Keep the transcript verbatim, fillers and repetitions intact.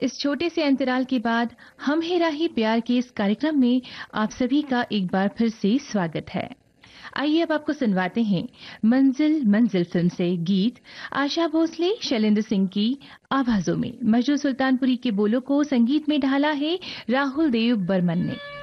इस छोटे से अंतराल के बाद हम है राही प्यार के इस कार्यक्रम में आप सभी का एक बार फिर से स्वागत है। आइए अब आपको सुनवाते हैं मंजिल मंजिल फिल्म से गीत आशा भोसले शैलेंद्र सिंह की आवाजों में। मजरू सुल्तानपुरी के बोलों को संगीत में ढाला है राहुल देव बर्मन ने।